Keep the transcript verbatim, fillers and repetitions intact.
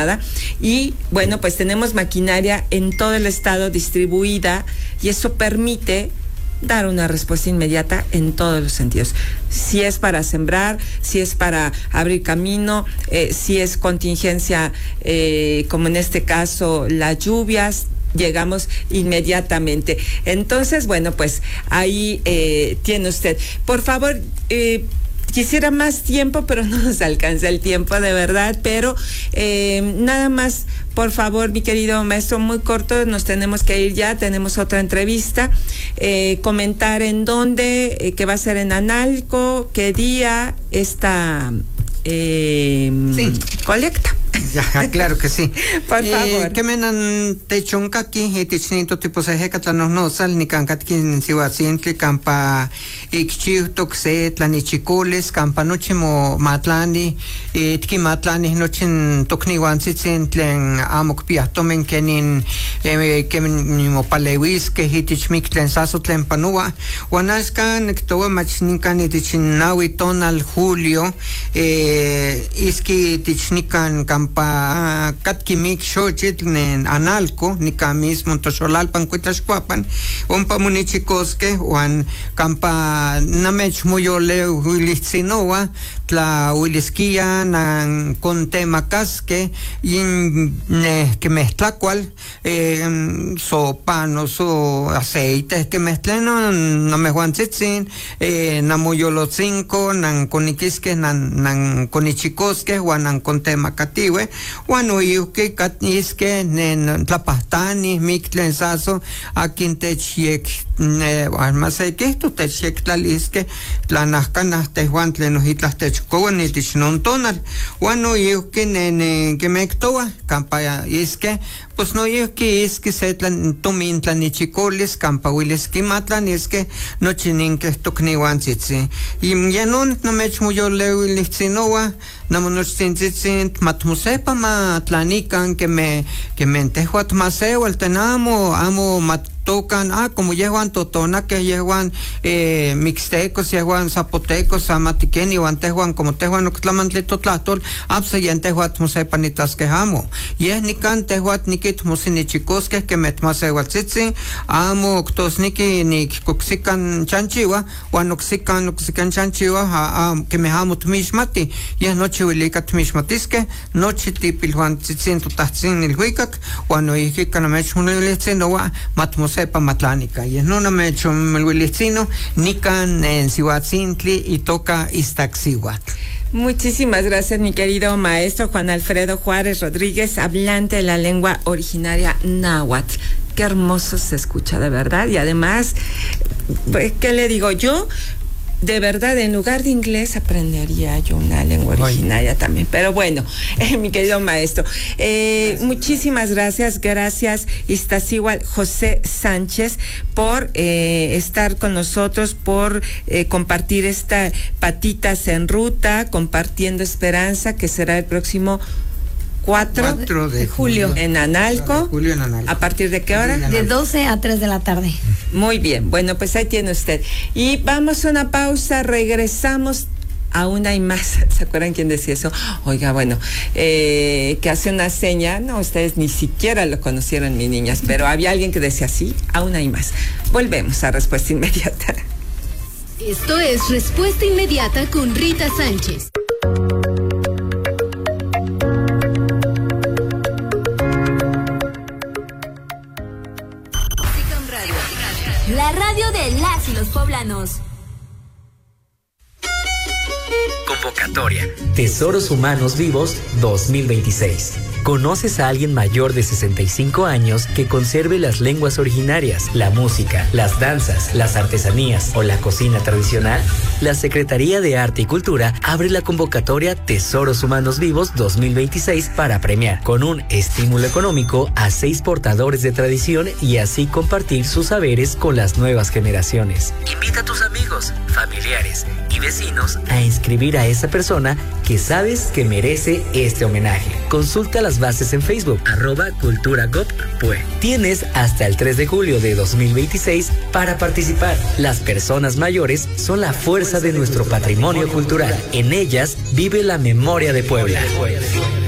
nada. Y bueno, pues tenemos maquinaria en todo el estado distribuida y eso permite dar una respuesta inmediata en todos los sentidos. Si es para sembrar, si es para abrir camino, eh, si es contingencia, eh, como en este caso las lluvias, llegamos inmediatamente. Entonces, bueno, pues ahí eh, tiene usted. Por favor, eh, quisiera más tiempo, pero no nos alcanza el tiempo, de verdad, pero eh, nada más, por favor, mi querido maestro, muy corto, nos tenemos que ir ya, tenemos otra entrevista, eh, comentar en dónde, eh, que va a ser en Analco, qué día, esta eh, sí. colecta. Ya, claro que sí. Por favor. Que menan techonka aquí, tichnito tipo se hecata no no sal ni cancat quien si va siempre campa ikchiu toxe tlani chicoles campa noche mo matlani eh tki matlani nochen tokni wansitzen tlen amok pia tomen kenin eh que mo palewis que hitich miklen saso tlen panua wanaskan kto machnikan tichnnawi tonal julio eh iski tichnikan pa katkimik xochitl en Analco nika mismo Toxolalpan Cuitlaxcuapan ompa munichikoske wan kampa namech muyole huilitzinoa tla huiliskia nan contemacaske yin ne que meztlacual eh, so pan o so aceite que meztleno no me juanzitzin eh, namuyolo cinco nan coniquisque nan nan conichikoske wan nan contemacatiwe Bueno, yo que es que en Tlapastani, Mictlensazo, aquí en Techiek, más hay que esto, Techiek, Tlalisque, Tlanascanas, Tehuantle, Nojitlas, Techcoan, y Tichontonal. Bueno, yo que en que me actúa, campaya, es que, pues no, yo que es que se tomin tlanichicoles, campahuiles, que matan, es que no chinin que esto kniwantzitzi. Y ya no, no me echo yo leo y lichinoa, no me nos tinzitzint, matmusepa ma tlanican que me, que me entejuat maseo, el tenamo, amo mat tocan, ah, como llevan totona, que llevan eh, mixtecos, llevan zapotecos, amatiqueni, o antejuan, como tejuan, octlamantlito tlatol, apse y antejuat musepanitas que amo. Y es nican tejuat nikit musinichicos que que metmase huatzitzi, amo octos niki ni coxican chanchiwa, o anoxican, oxican chanchiwa, ah, que me amo tmishmati, y es noche huilica tmishmatisque, noche tipil juan tzitzin tutatzin il huicac, o anoijican amech munilitzin, o matmos sepa matlánica y no me hecho el huilicino nican en Cihuatzintli y toca Iztaccíhuatl. Muchísimas gracias, mi querido maestro Juan Alfredo Juárez Rodríguez, hablante de la lengua originaria náhuatl. Qué hermoso se escucha, de verdad, y además, ¿qué le digo yo? De verdad, en lugar de inglés aprendería yo una lengua originaria Oye. también. Pero bueno, eh, mi querido maestro, eh, gracias. muchísimas gracias. Gracias, Iztaccíhuatl José Sánchez, por eh, estar con nosotros, por eh, compartir esta Patitas en Ruta, compartiendo esperanza, que será el próximo cuatro de julio en Analco. Julio en Analco. ¿A partir de qué hora? De doce a tres de la tarde. Muy bien, bueno, pues ahí tiene usted. Y vamos a una pausa, regresamos. Aún hay más. ¿Se acuerdan quién decía eso? Oiga, bueno, eh, que hace una seña, no, ustedes ni siquiera lo conocieron, mis niñas, pero había alguien que decía así, aún hay más. Volvemos a Respuesta Inmediata. Esto es Respuesta Inmediata con Rita Sánchez. La radio de las y los poblanos. Convocatoria. Tesoros Humanos Vivos dos mil veintiséis. ¿Conoces a alguien mayor de sesenta y cinco años que conserve las lenguas originarias, la música, las danzas, las artesanías o la cocina tradicional? La Secretaría de Arte y Cultura abre la convocatoria Tesoros Humanos Vivos dos mil veintiséis para premiar con un estímulo económico a seis portadores de tradición y así compartir sus saberes con las nuevas generaciones. Invita a tus amigos, familiares y vecinos a inscribir a esa persona que sabes que merece este homenaje. Consulta las bases en Facebook, arroba cultura gov pue. Tienes hasta el tres de julio de dos mil veintiséis para participar. Las personas mayores son la fuerza de nuestro patrimonio cultural. En ellas vive la memoria de Puebla.